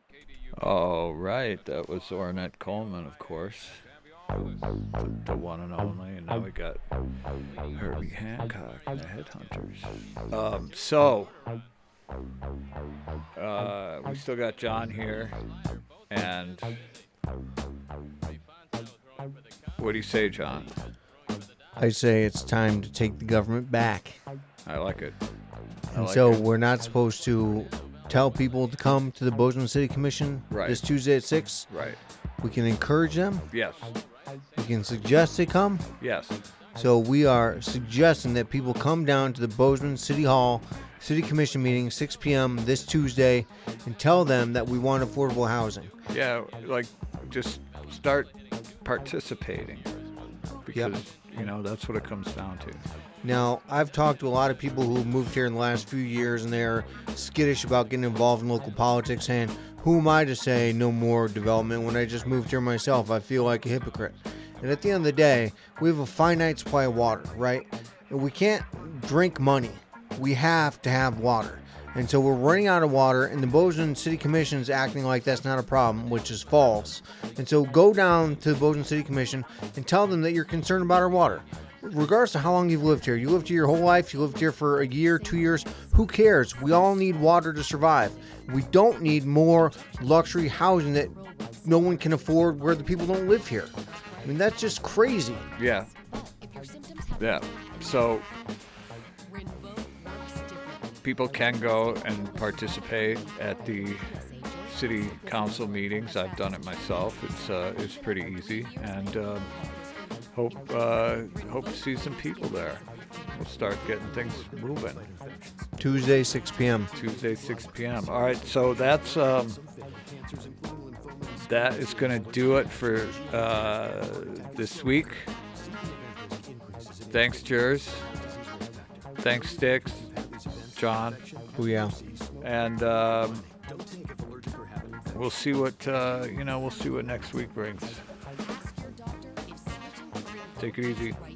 All right, that was Ornette Coleman, of course, the one and only. And now we got Herbie Hancock and the Headhunters. We still got John here, and what do you say, John? I say it's time to take the government back. I like it. And so we're not supposed to tell people to come to the Bozeman City Commission this Tuesday at 6. Right. We can encourage them. Yes. We can suggest they come. Yes. So we are suggesting that people come down to the Bozeman City Hall City Commission meeting, 6 p.m. this Tuesday, and tell them that we want affordable housing. Yeah, like just start participating because, that's what it comes down to. Now, I've talked to a lot of people who moved here in the last few years, and they're skittish about getting involved in local politics, saying, who am I to say no more development when I just moved here myself? I feel like a hypocrite. And at the end of the day, we have a finite supply of water, right? And we can't drink money. We have to have water. And so we're running out of water, and the Bozeman City Commission is acting like that's not a problem, which is false. And so go down to the Bozeman City Commission and tell them that you're concerned about our water. Regardless of how long you've lived here, you lived here your whole life, you lived here for a year, 2 years, who cares? We all need water to survive. We don't need more luxury housing that no one can afford where the people don't live here. I mean, that's just crazy. Yeah. Yeah. So people can go and participate at the city council meetings. I've done it myself. It's pretty easy, and hope to see some people there. We'll start getting things moving. Tuesday, 6 p.m. Tuesday, 6 p.m. All right, so that is going to do it for this week. Thanks, Jers. Thanks, Sticks. John. Oh yeah. And we'll see what we'll see what next week brings. Take it easy.